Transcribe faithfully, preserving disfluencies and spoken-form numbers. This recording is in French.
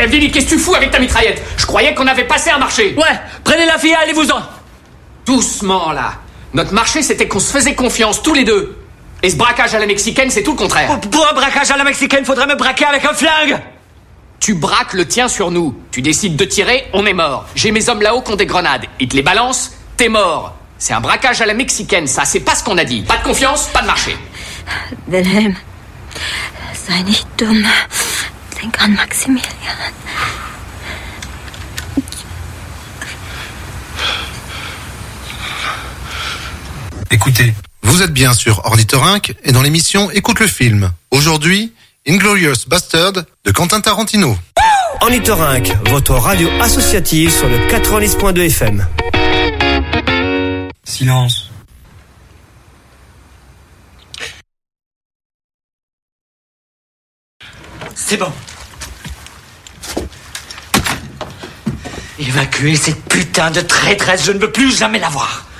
Eh, Billy, qu'est-ce que tu fous avec ta mitraillette? Je croyais qu'on avait passé un marché. Ouais, prenez la fille, allez-vous-en. Doucement, là. Notre marché, c'était qu'on se faisait confiance, tous les deux. Et ce braquage à la mexicaine, c'est tout le contraire. Pour un braquage à la mexicaine, faudrait me braquer avec un flingue. Tu braques le tien sur nous. Tu décides de tirer, on est mort. J'ai mes hommes là-haut qui ont des grenades. Ils te les balancent, t'es mort. C'est un braquage à la mexicaine, ça. C'est pas ce qu'on a dit. Pas de confiance, pas de marché. Wilhelm, sei nicht dumm. Denk an Maximilian. Écoutez, vous êtes bien sur Ornithorynque et dans l'émission Écoute le film. Aujourd'hui, Inglourious Bastard de Quentin Tarantino. Ornithorynque, votre radio associative sur le quatre-vingt-dix point deux F M. Silence. C'est bon. Évacuez cette putain de traîtresse, je ne veux plus jamais la voir.